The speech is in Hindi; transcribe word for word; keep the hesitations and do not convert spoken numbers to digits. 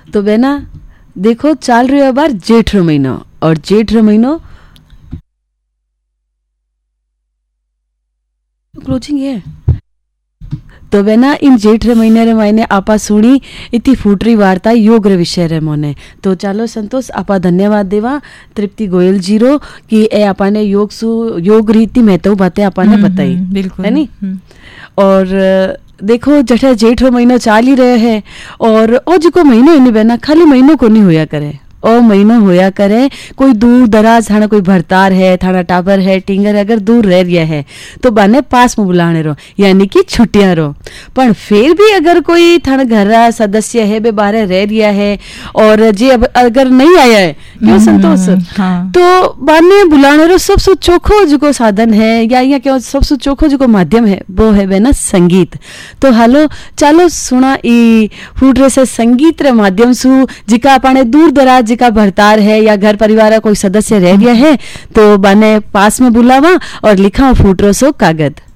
तो बहना देखो चाल रही है बार जेठ रो महीनो और जेठ रो महीनो क्लोजिंग है। तो बहना इन जेठ रे महीने रे महीने आपा सुनी इतनी फूटरी वार्ता योग रे विषय रे मोने। तो चालो संतोष आपा धन्यवाद देवा तृप्ति गोयल जी रो कि ए आपा ने योग सु योग रीति महत्व बातें आपा ने बताई, बिल्कुल है नी। और देखो जठे जेठ रो महीनो चाल ही रहे है और ओ जो महीनो इन्हें बहना खाली महीनों को नहीं होया करे, ओ महीनों होया करे कोई दूर दराज थाना कोई भरतार है, थाना टाबर है, टिंगर अगर दूर रह गया है तो बाने पास में बुलाने रो यानी कि छुट्टियां रो। पर फिर भी अगर कोई थाना घर सदस्य है बे बाहर रह गया है और जे अब अगर नहीं आया है क्यों संतोष, हाँ। तो बाने बुलाने रो सबसे चोखो जो साधन है या या क्यों सबसे चोखो जो माध्यम है वो है बे ना संगीत। तो हालो चालो सुना ई फूट रे से संगीत रे माध्यम सु जिका अपने दूर दराज का भरतार है या घर परिवार का कोई सदस्य रह गया है तो बाने पास में बुलावा और लिखा फूटरो सो कागज।